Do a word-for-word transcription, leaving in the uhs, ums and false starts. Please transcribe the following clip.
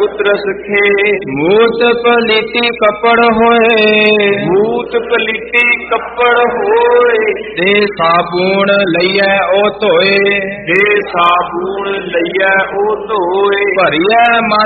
ਪੁੱਤਰ ਸਖੇ। ਮੂਤ ਪਲੀਤੀ ਕਪੜ ਹੋਏ, ਮੂਤ ਪਲੀਤੀ ਕੱਪੜ ਹੋਏ, ਤੇ ਸਾਬੂਣ ਲਈਐ ਉਹ ਧੋਏ। ਜੇ ਸਾਬੂਣ ਲਈਐ ਉਹ ਧੋਏ, ਭਰੀਐ